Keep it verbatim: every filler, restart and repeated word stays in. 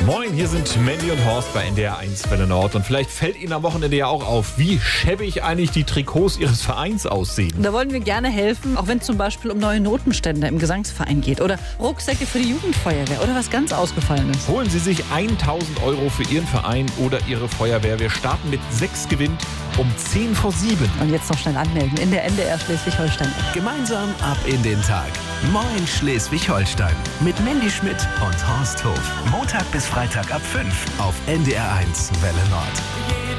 Moin, hier sind Mandy und Horst bei N D R eins Welle Nord. Und vielleicht fällt Ihnen am Wochenende ja auch auf, wie schäbig eigentlich die Trikots Ihres Vereins aussehen. Da wollen wir gerne helfen, auch wenn es zum Beispiel um neue Notenstände im Gesangsverein geht oder Rucksäcke für die Jugendfeuerwehr oder was ganz Ausgefallenes. Holen Sie sich tausend Euro für Ihren Verein oder Ihre Feuerwehr. Wir starten mit sechs gewinnt um zehn vor sieben. Und jetzt noch schnell anmelden in der N D R Schleswig-Holstein. Gemeinsam ab in den Tag. Moin Schleswig-Holstein mit Mandy Schmidt und Horst Hof. Montag bis Freitag ab fünf auf N D R eins Welle Nord.